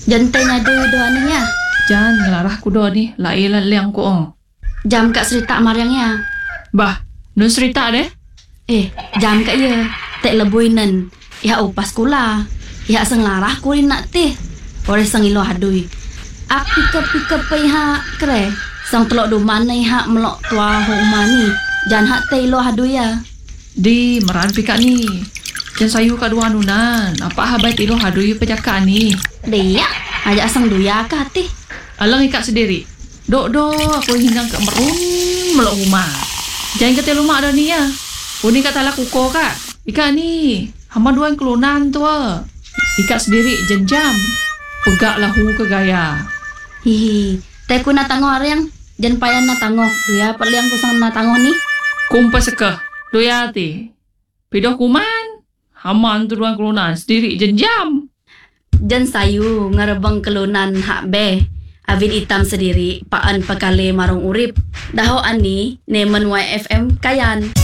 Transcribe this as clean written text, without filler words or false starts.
Jantainya doa ni ya. Jangan ngelarah kuda ni. Lailan liang ko oh. Jam kat serita mariangnya. Bah, nun cerita deh. Jam kat ya. Tak lebuinan. Ya upas kula. Ya senglarah kulin nak teh. Ore sang ilo hadui. Ak pika-pika paiha kre. Sang telok do mana hak melok tua homa ni. Jangan hak teh ilo hadui ya. Di meran pika ni. Jangan sayu kat dua anunan. Apa habai tilo hadui pejaka ni. Dia ajak sang duya kah teh. Alang ikat sendiri. Dok aku hinang ke merun melok rumah. Jangan kata rumah ada ni ya. Uni kata lah kuko kak. Ikat ni. Hama duan kelunan tu. Ikat sendiri jenjam. Pegak lahu ke gaya. Hihi. Teh ku nak tangguh ariang. Jangan payah nak tangguh. Duya perliang ku sang nak tangguh ni. Kumpas sekah. Doya ti. Pidoh kuman. Haman tu duan kelunan. Sendiri jenjam. Jan sayu ngarebang kelunan hak be. Avin hitam sendiri paan pakale marung urip. Daho ani nemen YFM kayan.